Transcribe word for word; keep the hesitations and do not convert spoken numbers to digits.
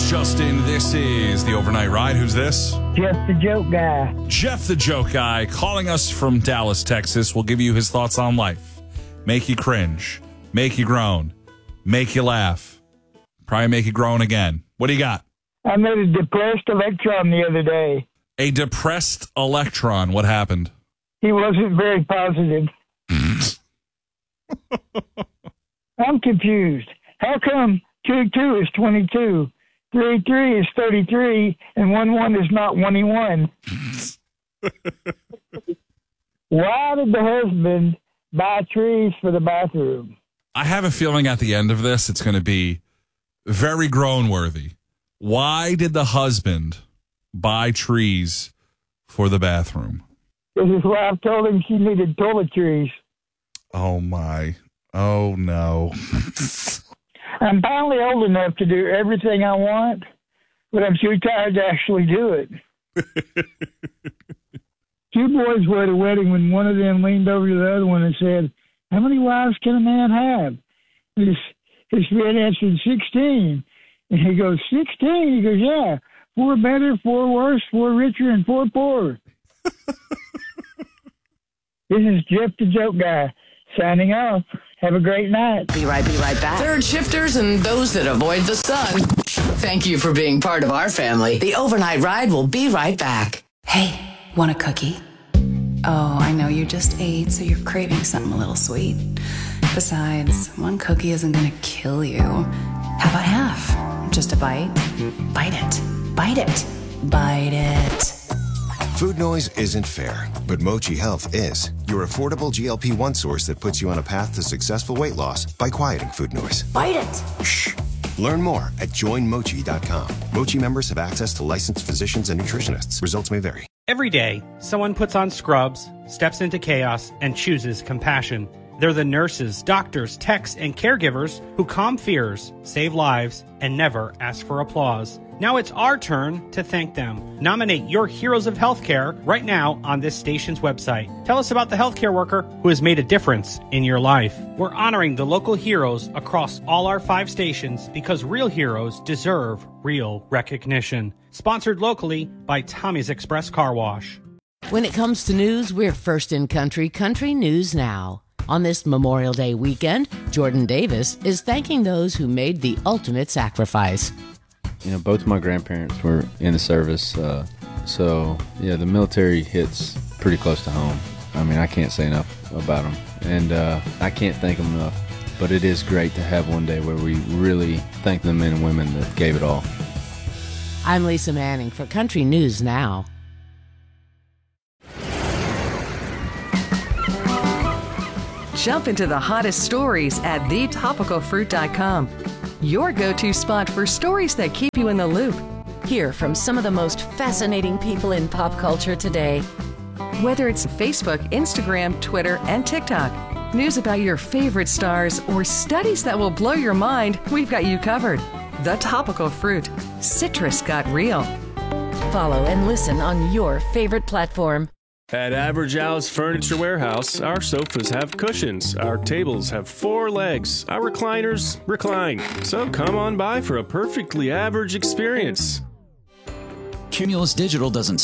Justin. This is the Overnight Ride. Who's this? Jeff the Joke Guy. Jeff the Joke Guy calling us from Dallas, Texas. Will give you his thoughts on life. Make you cringe. Make you groan. Make you laugh. Probably make you groan again. What do you got? I met a depressed electron the other day. A depressed electron. What happened? He wasn't very positive. I'm confused. How come two two is twenty-two, three three is thirty-three, and one one is not one-one? Why did the husband buy trees for the bathroom? I have a feeling at the end of this, it's going to be very groan-worthy. Why did the husband buy trees for the bathroom? Because his wife told him she needed toiletries. Oh, my. Oh, no. I'm finally old enough to do everything I want, but I'm too tired to actually do it. Two boys were at a wedding when one of them leaned over to the other one and said, "How many wives can a man have?" His, his friend answered, sixteen. And he goes, sixteen? He goes, yeah. Four better, four worse, four richer, and four poorer. This is Jeff the Joke Guy signing off. Have a great night. Be right, be right back. Third shifters and those that avoid the sun. Thank you for being part of our family. The Overnight Ride will be right back. Hey, want a cookie? Oh, I know you just ate, so you're craving something a little sweet. Besides, one cookie isn't going to kill you. How about half? Just a bite? Bite it. Bite it. Bite it. Food noise isn't fair, but Mochi Health is. Your affordable G L P one source that puts you on a path to successful weight loss by quieting food noise. Bite it. Shh. Learn more at join mochi dot com. Mochi members have access to licensed physicians and nutritionists. Results may vary. Every day, someone puts on scrubs, steps into chaos, and chooses compassion. They're the nurses, doctors, techs, and caregivers who calm fears, save lives, and never ask for applause. Now it's our turn to thank them. Nominate your heroes of healthcare right now on this station's website. Tell us about the healthcare worker who has made a difference in your life. We're honoring the local heroes across all our five stations because real heroes deserve real recognition. Sponsored locally by Tommy's Express Car Wash. When it comes to news, we're first in country, Country News Now. On this Memorial Day weekend, Jordan Davis is thanking those who made the ultimate sacrifice. You know, both my grandparents were in the service, uh, so, yeah, the military hits pretty close to home. I mean, I can't say enough about them, and uh, I can't thank them enough, but it is great to have one day where we really thank the men and women that gave it all. I'm Lisa Manning for Country News Now. Jump into the hottest stories at the topical fruit dot com. Your go-to spot for stories that keep you in the loop. Hear from some of the most fascinating people in pop culture today. Whether it's Facebook, Instagram, Twitter, and TikTok, news about your favorite stars, or studies that will blow your mind, we've got you covered. The Topical Fruit. Citrus got real. Follow and listen on your favorite platform. At Average Al's Furniture Warehouse, our sofas have cushions, our tables have four legs, our recliners recline. So come on by for a perfectly average experience. Cumulus Digital doesn't